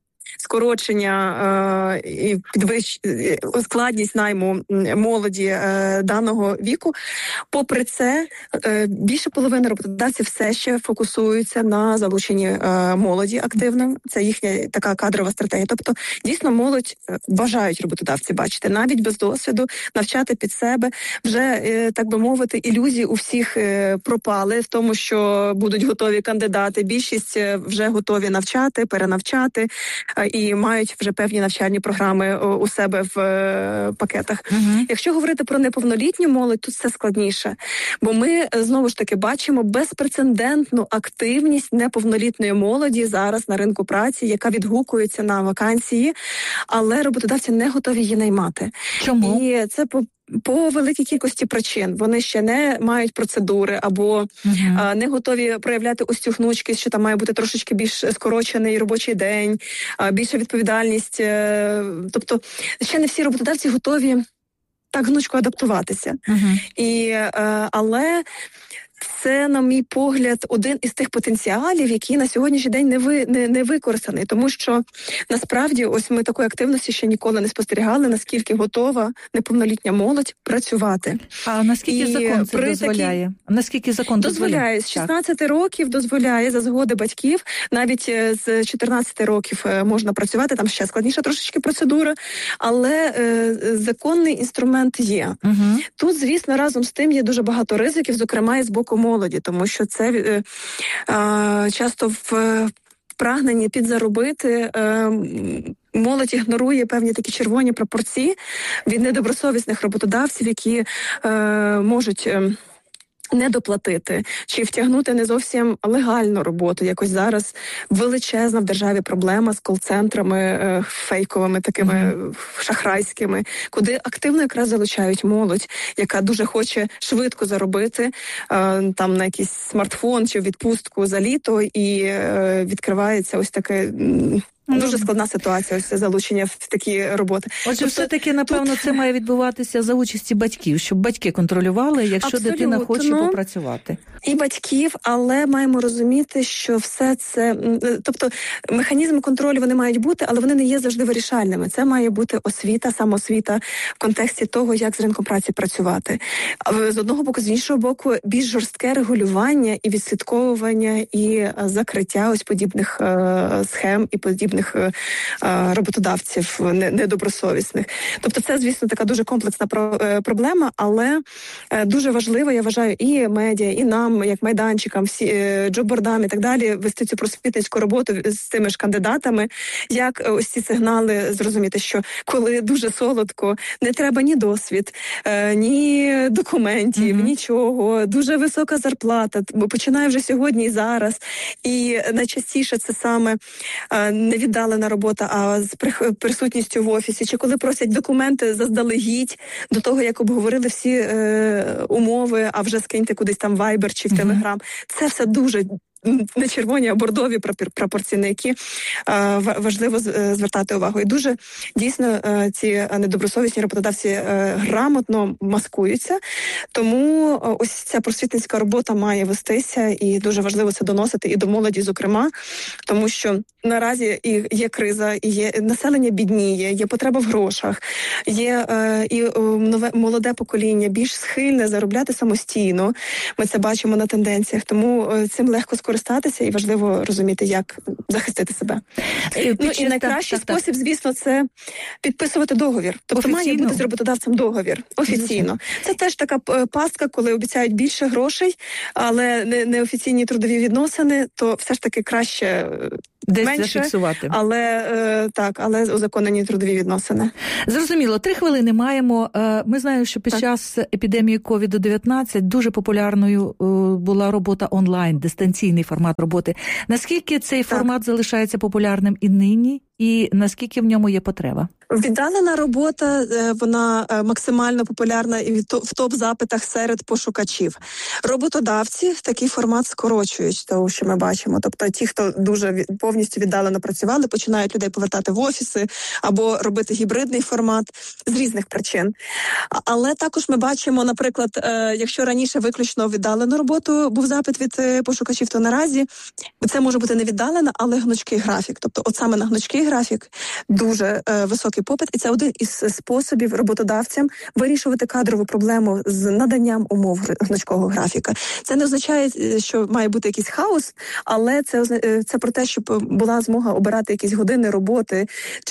скорочення е, і підвищ... складність найму молоді е, даного віку. Попри це, е, більше половини роботодавців все ще фокусуються на залученні е, молоді активно. Це їхня така кадрова стратегія. Тобто, дійсно, молодь бажають роботодавці бачити, навіть без досвіду, навчати під себе. Вже, е, так би мовити, ілюзії у всіх е, пропали в тому, що будуть готові кандидати. Більшість вже готові навчати, перенавчати, і мають вже певні навчальні програми у себе в е, пакетах. Uh-huh. Якщо говорити про неповнолітню молодь, тут все складніше. Бо ми, знову ж таки, бачимо безпрецедентну активність неповнолітньої молоді зараз на ринку праці, яка відгукується на вакансії, але роботодавці не готові її наймати. Чому? І це по По великій кількості причин. Вони ще не мають процедури або uh-huh. а, не готові проявляти ось цю гнучкість, що там має бути трошечки більш скорочений робочий день, а, більша відповідальність. Е, тобто ще не всі роботодавці готові так гнучко адаптуватися. Uh-huh. І, е, але це, на мій погляд, один із тих потенціалів, який на сьогоднішній день не, ви, не, не використаний. Тому що, насправді, ось ми такої активності ще ніколи не спостерігали, наскільки готова неповнолітня молодь працювати. А наскільки І закон це дозволяє? Такі... Наскільки закон дозволяє? Дозволяє. З шістнадцяти років дозволяє за згоди батьків. Навіть з чотирнадцяти років можна працювати, там ще складніша трошечки процедура, але е, законний інструмент є. Угу. Тут, звісно, разом з тим є дуже багато ризиків, зокрема і з боку молоді, тому що це е, е, часто в прагненні підзаробити е, молодь ігнорує певні такі червоні пропорції від недобросовісних роботодавців, які е, можуть е, не доплатити, чи втягнути не зовсім легальну роботу. Якось зараз величезна в державі проблема з кол-центрами е, фейковими, такими mm-hmm. шахрайськими, куди активно якраз залучають молодь, яка дуже хоче швидко заробити е, там на якийсь смартфон чи відпустку за літо, і е, відкривається ось таке... Дуже складна ситуація, ось залучення в такі роботи. Отже, тобто, все-таки, напевно, тут... це має відбуватися за участі батьків, щоб батьки контролювали, якщо Абсолютно. дитина хоче попрацювати. І батьків, але маємо розуміти, що все це... Тобто, механізми контролю, вони мають бути, але вони не є завжди вирішальними. Це має бути освіта, самоосвіта в контексті того, як з ринком праці працювати. З одного боку, з іншого боку, більш жорстке регулювання і відслідковування, і закриття ось подібних е- схем і подібних роботодавців недобросовісних. Тобто це, звісно, така дуже комплексна проблема, але дуже важливо, я вважаю, і медіа, і нам, як майданчикам, всі джоббордам і так далі, вести цю просвітницьку роботу з цими ж кандидатами, як ось ці сигнали зрозуміти, що коли дуже солодко, не треба ні досвід, ні документів, mm-hmm. нічого, дуже висока зарплата, починає вже сьогодні і зараз, і найчастіше це саме не віддалена робота, а з присутністю в офісі, чи коли просять документи заздалегідь до того, як обговорили всі е, умови, а вже скиньте кудись там в Viber чи в Telegram. Mm-hmm. Це все дуже не червоні, а бордові прапорці, на які е, важливо звертати увагу. І дуже, дійсно, е, ці недобросовісні роботодавці е, грамотно маскуються, тому е, ось ця просвітницька робота має вестися, і дуже важливо це доносити і до молоді, зокрема, тому що наразі і є криза, і є населення бідніє, є потреба в грошах, є е, і е, нове молоде покоління більш схильне заробляти самостійно. Ми це бачимо на тенденціях, тому е, цим легко скористатися і важливо розуміти, як захистити себе. І, ну, і найкращий так, спосіб, так. звісно, це підписувати договір. Тобто офіційно? Має бути з роботодавцем договір. Офіційно. Це теж така пастка, коли обіцяють більше грошей, але не, не офіційні трудові відносини, то все ж таки краще десь менше, зафіксувати. Але е, так, але узаконені трудові відносини. Зрозуміло. Три хвилини маємо. Ми знаємо, що під так. час епідемії ковід дев'ятнадцять дуже популярною була робота онлайн, дистанційний формат роботи. Наскільки цей так. формат залишається популярним і нині, і наскільки в ньому є потреба? Віддалена робота, вона максимально популярна і в топ-запитах серед пошукачів. Роботодавці такий формат скорочують, того, що ми бачимо. Тобто ті, хто дуже повністю віддалено працювали, починають людей повертати в офіси або робити гібридний формат з різних причин. Але також ми бачимо, наприклад, якщо раніше виключно віддалену роботу був запит від пошукачів, то наразі це може бути не віддалена, але гнучкий графік. Тобто от саме на гнучкий графік дуже високий попит, і це один із способів роботодавцям вирішувати кадрову проблему з наданням умов гнучкого графіка. Це не означає, що має бути якийсь хаос, але це, це про те, щоб була змога обирати якісь години роботи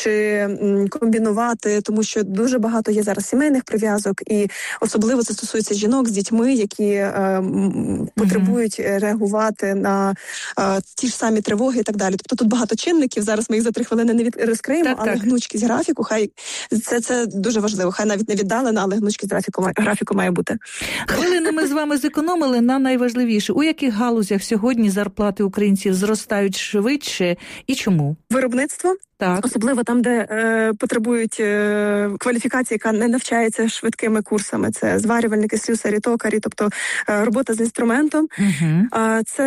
чи комбінувати, тому що дуже багато є зараз сімейних прив'язок, і особливо це стосується жінок з дітьми, які е, потребують mm-hmm. реагувати на е, ті ж самі тривоги і так далі. Тобто тут багато чинників, зараз ми їх за три хвилини не від, розкриємо, так, але так. гнучкість графіку, хай це, це дуже важливо. Хай навіть не віддалена, але гнучкість графіку, графіку має бути. Хвилину ми з вами зекономили на найважливіше. У яких галузях сьогодні зарплати українців зростають швидше і чому? Виробництво. Так. Особливо там, де е, потребують е, кваліфікації, яка не навчається швидкими курсами. Це зварювальники, слюсарі, токарі, тобто е, робота з інструментом. Угу. Е, це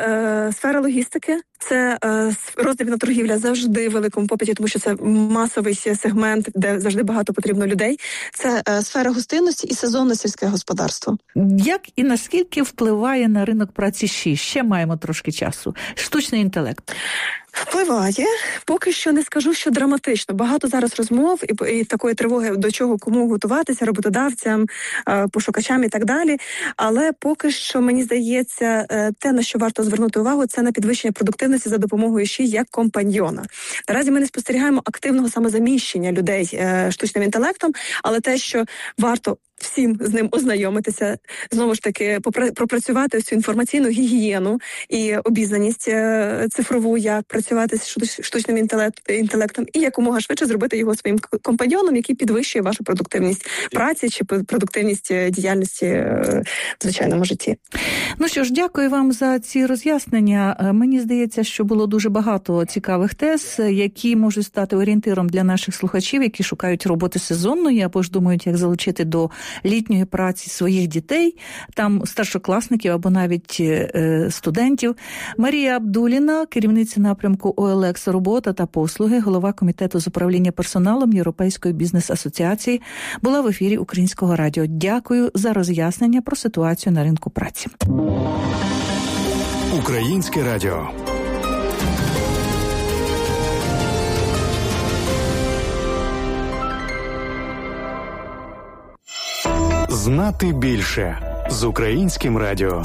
е, сфера логістики, це е, роздрібна торгівля завжди в великому попиті, тому що це масовий сегмент, де завжди багато потрібно людей. Це е, сфера гостинності і сезонне сільське господарство. Як і наскільки впливає на ринок праці ще? Ще маємо трошки часу. Штучний інтелект. Впливає. Поки що не скажу, що драматично. Багато зараз розмов і, і такої тривоги, до чого кому готуватися, роботодавцям, пошукачам і так далі. Але поки що, мені здається, те, на що варто звернути увагу, це на підвищення продуктивності за допомогою ще як компаньйона. Наразі ми не спостерігаємо активного самозаміщення людей штучним інтелектом, але те, що варто всім з ним ознайомитися, знову ж таки, пропрацювати цю інформаційну гігієну і обізнаність цифрову, як працювати з штучним інтелектом, і якомога швидше зробити його своїм компаньйоном, який підвищує вашу продуктивність праці чи продуктивність діяльності в звичайному житті. Ну що ж, дякую вам за ці роз'яснення. Мені здається, що було дуже багато цікавих тез, які можуть стати орієнтиром для наших слухачів, які шукають роботи сезонної або ж думають, як залучити до літньої праці своїх дітей, там старшокласників або навіть е, студентів. Марія Абдуліна, керівниця напрямку о ел ікс «Робота та послуги», голова комітету з управління персоналом Європейської бізнес-асоціації, була в ефірі Українського радіо. Дякую за роз'яснення про ситуацію на ринку праці. Українське радіо. Знати більше з Українським радіо.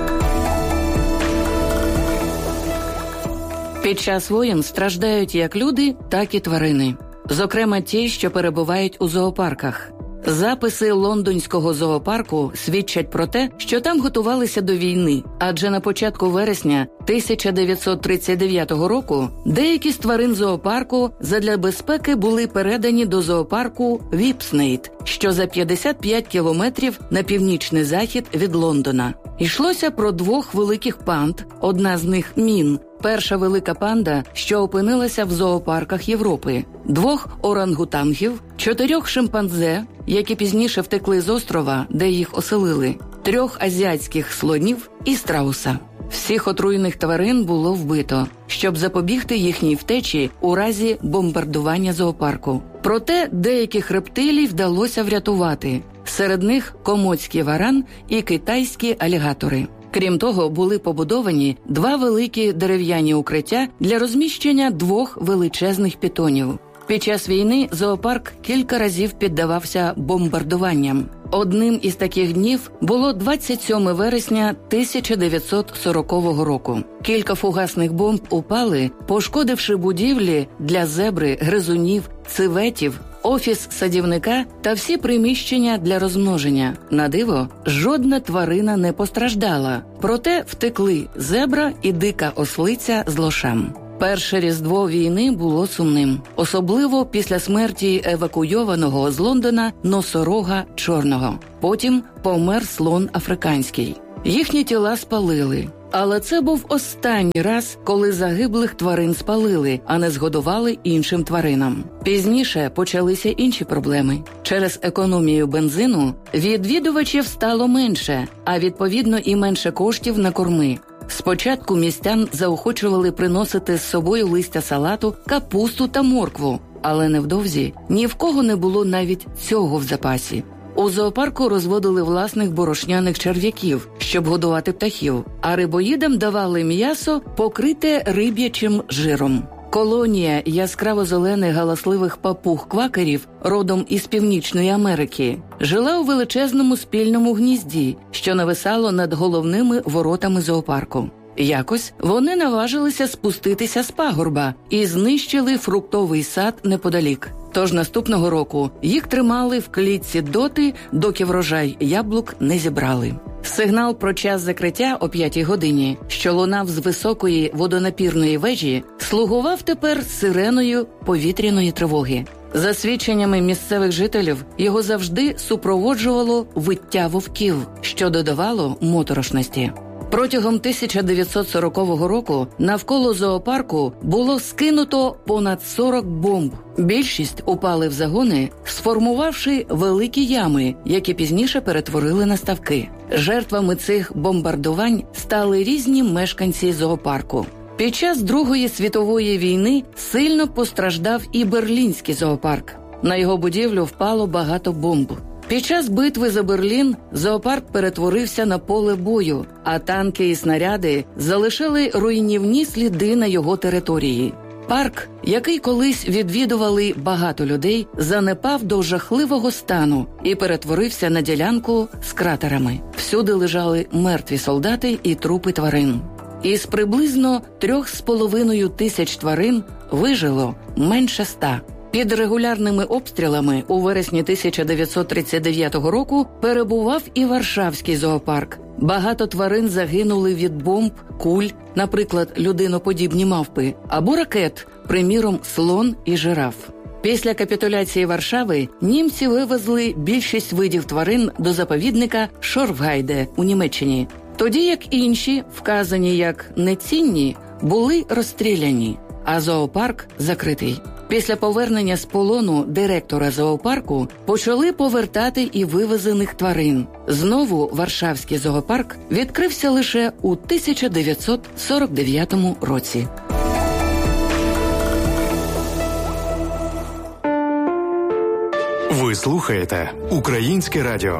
Під час воєн страждають як люди, так і тварини. Зокрема, ті, що перебувають у зоопарках. Записи лондонського зоопарку свідчать про те, що там готувалися до війни, адже на початку вересня тисяча дев'ятсот тридцять дев'ятого року деякі з тварин зоопарку задля безпеки були передані до зоопарку Віпснейт, що за п'ятдесят п'ять кілометрів на північний захід від Лондона. Йшлося про двох великих панд, одна з них – Мін, перша велика панда, що опинилася в зоопарках Європи, двох орангутангів, чотирьох шимпанзе, які пізніше втекли з острова, де їх оселили, трьох азіатських слонів і страуса. Всіх отруйних тварин було вбито, щоб запобігти їхній втечі у разі бомбардування зоопарку. Проте деяких рептилій вдалося врятувати. Серед них комодський варан і китайські алігатори. Крім того, були побудовані два великі дерев'яні укриття для розміщення двох величезних пітонів. Під час війни зоопарк кілька разів піддавався бомбардуванням. Одним із таких днів було двадцять сьомого вересня тисяча дев'ятсот сорокового року. Кілька фугасних бомб упали, пошкодивши будівлі для зебри, гризунів, civetів, офіс садівника та всі приміщення для розмноження. На диво, жодна тварина не постраждала, проте втекли зебра і дика ослиця з лошам. Перше Різдво війни було сумним, особливо після смерті евакуйованого з Лондона носорога чорного. Потім помер слон африканський. Їхні тіла спалили. Але це був останній раз, коли загиблих тварин спалили, а не згодували іншим тваринам. Пізніше почалися інші проблеми. Через економію бензину відвідувачів стало менше, а відповідно і менше коштів на корми. Спочатку містян заохочували приносити з собою листя салату, капусту та моркву, але невдовзі ні в кого не було навіть цього в запасі. У зоопарку розводили власних борошняних черв'яків, щоб годувати птахів, а рибоїдам давали м'ясо, покрите риб'ячим жиром. Колонія яскраво-зелених галасливих папуг-квакерів, родом із Північної Америки, жила у величезному спільному гнізді, що нависало над головними воротами зоопарку. Якось вони наважилися спуститися з пагорба і знищили фруктовий сад неподалік. Тож наступного року їх тримали в клітці доти, доки врожай яблук не зібрали. Сигнал про час закриття о п'ятій годині, що лунав з високої водонапірної вежі, слугував тепер сиреною повітряної тривоги. За свідченнями місцевих жителів, його завжди супроводжувало виття вовків, що додавало моторошності. Протягом тисяча дев'ятсот сорокового року навколо зоопарку було скинуто понад сорок бомб. Більшість упали в загони, сформувавши великі ями, які пізніше перетворили на ставки. Жертвами цих бомбардувань стали різні мешканці зоопарку. Під час Другої світової війни сильно постраждав і Берлінський зоопарк. На його будівлю впало багато бомб. Під час битви за Берлін зоопарк перетворився на поле бою, а танки і снаряди залишили руйнівні сліди на його території. Парк, який колись відвідували багато людей, занепав до жахливого стану і перетворився на ділянку з кратерами. Всюди лежали мертві солдати і трупи тварин. Із приблизно трьох з половиною тисяч тварин вижило менше ста. Під регулярними обстрілами у вересні тисяча дев'ятсот тридцять дев'ятого року перебував і Варшавський зоопарк. Багато тварин загинули від бомб, куль, наприклад, людиноподібні мавпи, або ракет, приміром, слон і жираф. Після капітуляції Варшави німці вивезли більшість видів тварин до заповідника Шорфгайде у Німеччині, тоді як інші, вказані як нецінні, були розстріляні, а зоопарк закритий. Після повернення з полону директора зоопарку почали повертати і вивезених тварин. Знову Варшавський зоопарк відкрився лише у тисяча дев'ятсот сорок дев'ятому році. Ви слухаєте Українське радіо.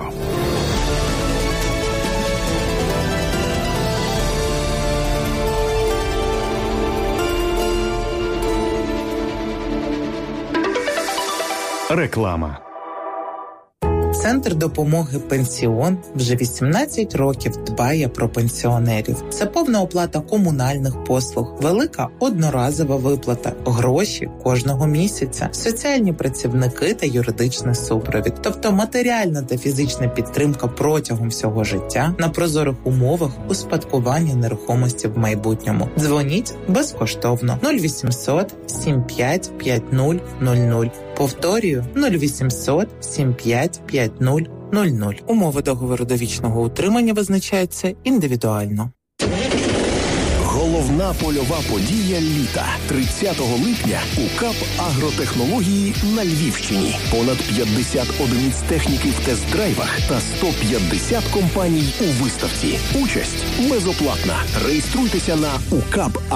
Реклама. Центр допомоги «Пенсіон» вже вісімнадцять років дбає про пенсіонерів. Це повна оплата комунальних послуг, велика одноразова виплата, гроші кожного місяця, соціальні працівники та юридичний супровід. Тобто матеріальна та фізична підтримка протягом всього життя на прозорих умовах успадкування нерухомості в майбутньому. Дзвоніть безкоштовно нуль вісімсот сім п'ять п'ять нуль нуль нуль. Повторюю, нуль вісімсот сім п'ять п'ять нуль нуль нуль. Умови договору довічного утримання визначаються індивідуально. Головна польова подія літа. тридцятого липня у КАП «Агротехнології» на Львівщині. Понад п'ятдесят одиниць техніки в тест-драйвах та сто п'ятдесят компаній у виставці. Участь безоплатна. Реєструйтеся на укап.